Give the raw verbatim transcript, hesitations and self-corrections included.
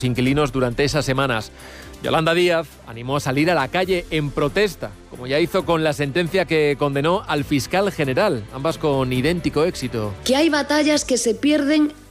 inquilinos durante esas semanas. Yolanda Díaz animó a salir a la calle en protesta, como ya hizo con la sentencia que condenó al fiscal general, ambas con idéntico éxito. Que hay batallas que se pierden